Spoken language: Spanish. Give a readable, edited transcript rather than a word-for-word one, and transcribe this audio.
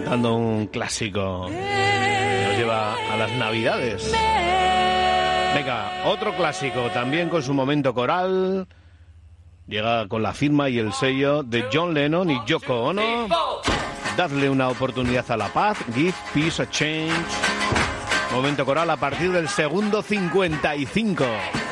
cantando un clásico que nos lleva a las Navidades. Venga, otro clásico, también con su momento coral. Llega con la firma y el sello de John Lennon y Yoko Ono. Dadle una oportunidad a la paz. Give peace a change. Momento coral a partir del segundo 55.